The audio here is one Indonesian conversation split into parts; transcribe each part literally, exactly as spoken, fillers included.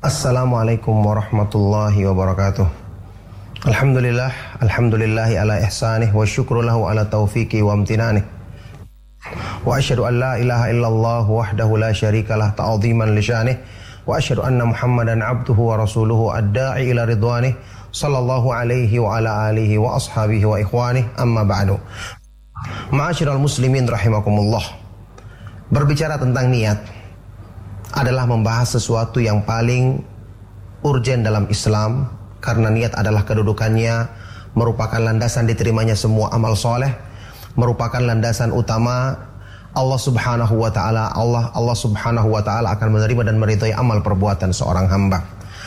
Assalamualaikum warahmatullahi wabarakatuh. Alhamdulillah, alhamdulillahi ala ihsanih wa syukru lahu ala taufiqi wa amtinanih. Wa asyhadu an la ilaha illallah wahdahu la syarikalah ta'ziman li sya'nih. Wa asyhadu anna Muhammadan abduhu wa rasuluhu ad-da'i ila ridwanih sallallahu alaihi wa ala alihi wa ashabihi wa ikhwanih, amma ba'du. Ma'asyiral muslimin rahimakumullah. Berbicara tentang niat adalah membahas sesuatu yang paling urgen dalam Islam, karena niat adalah kedudukannya merupakan landasan diterimanya semua amal soleh, merupakan landasan utama Allah Subhanahu wa taala. Allah Allah Subhanahu wa taala akan menerima dan meridhai amal perbuatan seorang hamba.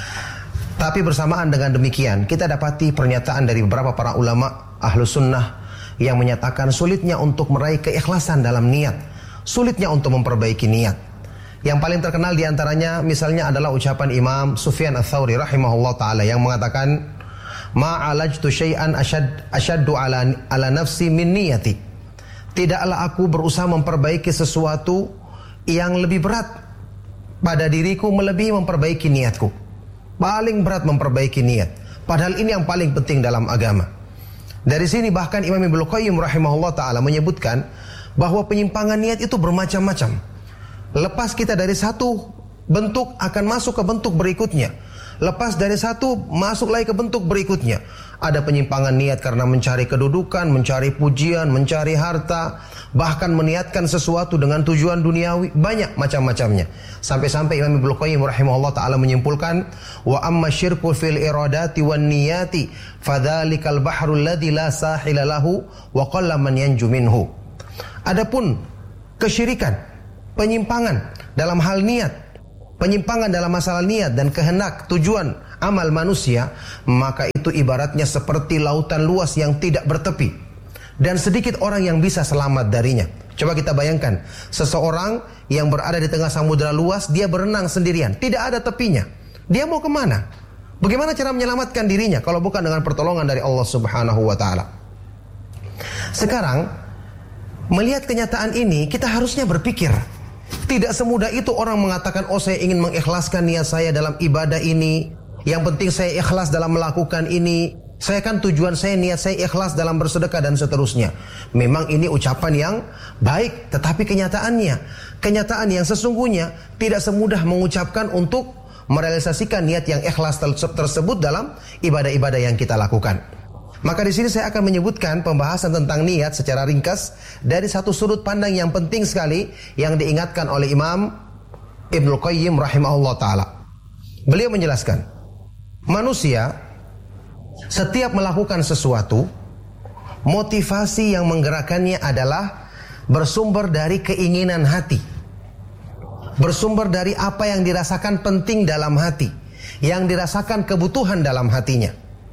Tapi bersamaan dengan demikian, kita dapati pernyataan dari beberapa para ulama ahlu sunnah yang menyatakan sulitnya untuk meraih keikhlasan dalam niat, sulitnya untuk memperbaiki niat. Yang paling terkenal diantaranya misalnya adalah ucapan Imam Sufyan Ats-Tsauri rahimahullah ta'ala yang mengatakan, ma'alajtu syai'an asyad, asyaddu ala, ala nafsi min niyati. Tidaklah aku berusaha memperbaiki sesuatu yang lebih berat pada diriku melebihi memperbaiki niatku. Paling berat memperbaiki niat, padahal ini yang paling penting dalam agama. Dari sini bahkan Imam Ibnu Qayyim rahimahullah ta'ala menyebutkan bahwa penyimpangan niat itu bermacam-macam. Lepas kita dari satu bentuk akan masuk ke bentuk berikutnya. Lepas dari satu masuk lagi ke bentuk berikutnya. Ada penyimpangan niat karena mencari kedudukan, mencari pujian, mencari harta, bahkan meniatkan sesuatu dengan tujuan duniawi. Banyak macam-macamnya. Sampai-sampai Imam Ibnu Qayyim rahimahullah ta'ala menyimpulkan, wa amma syirku fil iradati wan niyati fadzalikal bahrul ladzi la sahila lahu wa qalla man yanju minhu. Adapun kesyirikan, penyimpangan dalam hal niat, penyimpangan dalam masalah niat dan kehendak tujuan amal manusia, maka itu ibaratnya seperti lautan luas yang tidak bertepi, dan sedikit orang yang bisa selamat darinya. Coba kita bayangkan, seseorang yang berada di tengah samudera luas, dia berenang sendirian, tidak ada tepinya. Dia mau kemana? Bagaimana cara menyelamatkan dirinya kalau bukan dengan pertolongan dari Allah Subhanahu wa ta'ala? Sekarang, melihat kenyataan ini, kita harusnya berpikir, tidak semudah itu orang mengatakan, oh saya ingin mengikhlaskan niat saya dalam ibadah ini, yang penting saya ikhlas dalam melakukan ini, saya kan tujuan saya, niat saya ikhlas dalam bersedekah dan seterusnya. Memang ini ucapan yang baik, tetapi kenyataannya, kenyataan yang sesungguhnya tidak semudah mengucapkan untuk merealisasikan niat yang ikhlas tersebut dalam ibadah-ibadah yang kita lakukan. Maka di sini saya akan menyebutkan pembahasan tentang niat secara ringkas dari satu sudut pandang yang penting sekali yang diingatkan oleh Imam Ibnu Qayyim rahimahullah ta'ala. Beliau menjelaskan, manusia setiap melakukan sesuatu, motivasi yang menggerakkannya adalah bersumber dari keinginan hati, bersumber dari apa yang dirasakan penting dalam hati, yang dirasakan kebutuhan dalam hatinya.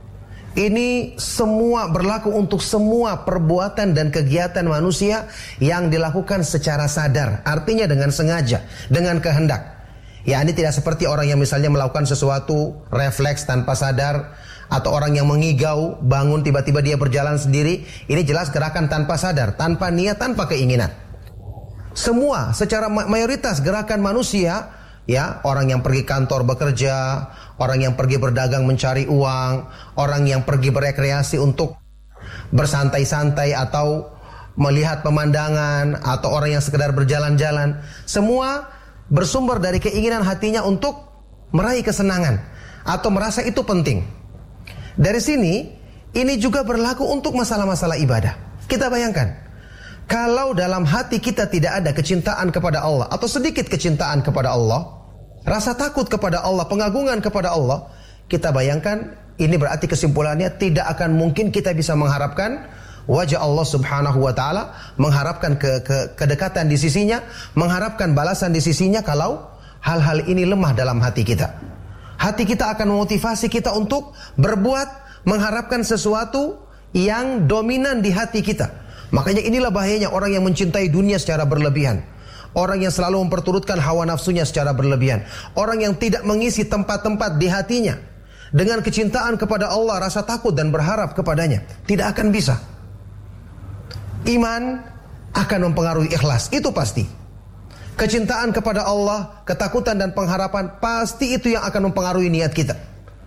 Ini semua berlaku untuk semua perbuatan dan kegiatan manusia yang dilakukan secara sadar, artinya dengan sengaja, dengan kehendak. Ya, ini tidak seperti orang yang misalnya melakukan sesuatu refleks tanpa sadar, atau orang yang mengigau, bangun tiba-tiba dia berjalan sendiri. Ini jelas gerakan tanpa sadar, tanpa niat, tanpa keinginan. Semua secara mayoritas gerakan manusia, ya, orang yang pergi kantor bekerja, orang yang pergi berdagang mencari uang, orang yang pergi berekreasi untuk bersantai-santai atau melihat pemandangan, atau orang yang sekedar berjalan-jalan, semua bersumber dari keinginan hatinya untuk meraih kesenangan atau merasa itu penting. Dari sini, ini juga berlaku untuk masalah-masalah ibadah. Kita bayangkan, kalau dalam hati kita tidak ada kecintaan kepada Allah atau sedikit kecintaan kepada Allah, rasa takut kepada Allah, pengagungan kepada Allah, kita bayangkan ini berarti kesimpulannya tidak akan mungkin kita bisa mengharapkan wajah Allah Subhanahu wa ta'ala, mengharapkan ke, ke, kedekatan di sisinya, mengharapkan balasan di sisinya kalau hal-hal ini lemah dalam hati kita. Hati kita akan memotivasi kita untuk berbuat, mengharapkan sesuatu yang dominan di hati kita. Makanya inilah bahayanya orang yang mencintai dunia secara berlebihan, orang yang selalu memperturutkan hawa nafsunya secara berlebihan, orang yang tidak mengisi tempat-tempat di hatinya dengan kecintaan kepada Allah, rasa takut dan berharap kepadanya. Tidak akan bisa. Iman akan mempengaruhi ikhlas, itu pasti. kecintaan kepada Allah, ketakutan dan pengharapan, pasti itu yang akan mempengaruhi niat kita.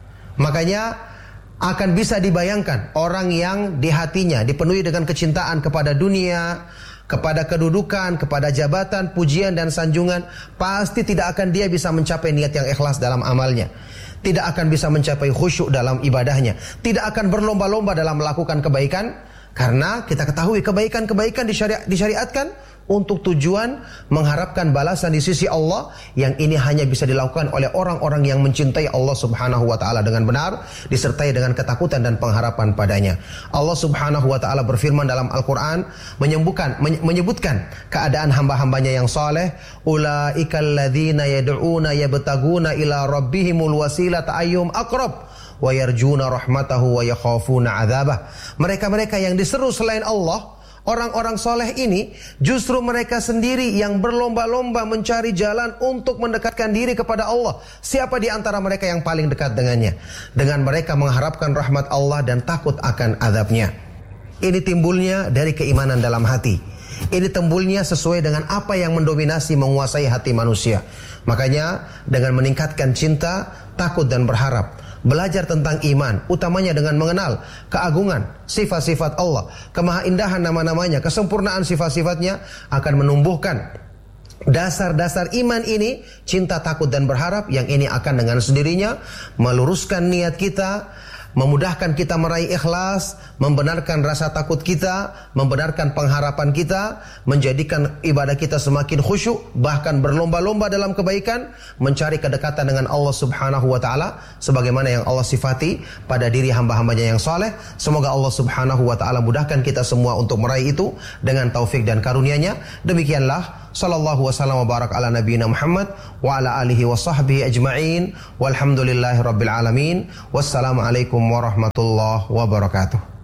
Makanya akan bisa dibayangkan orang yang di hatinya dipenuhi dengan kecintaan kepada dunia, kepada kedudukan, kepada jabatan, pujian dan sanjungan, pasti tidak akan dia bisa mencapai niat yang ikhlas dalam amalnya. Tidak akan bisa mencapai khusyuk dalam ibadahnya. Tidak akan berlomba-lomba dalam melakukan kebaikan. Karena kita ketahui kebaikan-kebaikan disyari- disyariatkan untuk tujuan mengharapkan balasan di sisi Allah, yang ini hanya bisa dilakukan oleh orang-orang yang mencintai Allah Subhanahu wa taala dengan benar, disertai dengan ketakutan dan pengharapan padanya. Allah Subhanahu wa taala berfirman dalam Al-Qur'an menyebutkan menyebutkan keadaan hamba-hambanya yang saleh, ulaikal ladzina yad'una yabtaguna ila rabbihimul wasilata ayyuhum aqrab wa yarjuna rahmatahu wa yakhafuna adzabah. Mereka-mereka yang diseru selain Allah, orang-orang soleh ini, justru mereka sendiri yang berlomba-lomba mencari jalan untuk mendekatkan diri kepada Allah. Siapa di antara mereka yang paling dekat dengannya? Dengan mereka mengharapkan rahmat Allah dan takut akan azabnya. Ini timbulnya dari keimanan dalam hati. Ini timbulnya sesuai dengan apa yang mendominasi, menguasai hati manusia. Makanya dengan meningkatkan cinta, takut dan berharap, belajar tentang iman, utamanya dengan mengenal keagungan sifat-sifat Allah, kemahaindahan nama-namanya, kesempurnaan sifat-sifatnya, akan menumbuhkan dasar-dasar iman ini, cinta, takut dan berharap, yang ini akan dengan sendirinya meluruskan niat kita, memudahkan kita meraih ikhlas, membenarkan rasa takut kita, membenarkan pengharapan kita, menjadikan ibadah kita semakin khusyuk, bahkan berlomba-lomba dalam kebaikan, mencari kedekatan dengan Allah Subhanahu wa taala sebagaimana yang Allah sifati pada diri hamba-hambanya yang saleh. Semoga Allah Subhanahu wa taala mudahkan kita semua untuk meraih itu dengan taufik dan karunia-Nya. Demikianlah, sallallahu wasallam wa barak ala nabiyina Muhammad wa ala alihi wa sahbihi ajma'in, walhamdulillahi rabbil alamin. Wassalamualaikum warahmatullahi wabarakatuh.